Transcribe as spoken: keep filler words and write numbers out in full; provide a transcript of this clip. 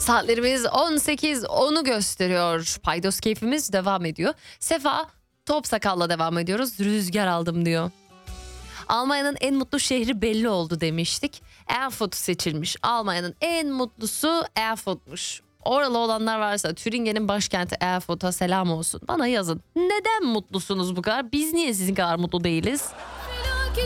Saatlerimiz on sekiz onu gösteriyor. Paydos keyfimiz devam ediyor. Sefa top sakalla devam ediyoruz. Rüzgar aldım diyor. Almanya'nın en mutlu şehri belli oldu demiştik. Erfurt seçilmiş. Almanya'nın en mutlusu Erfurt'muş. Oralı olanlar varsa Türingen'in başkenti Erfurt'a selam olsun. Bana yazın. Neden mutlusunuz bu kadar? Biz niye sizin kadar mutlu değiliz?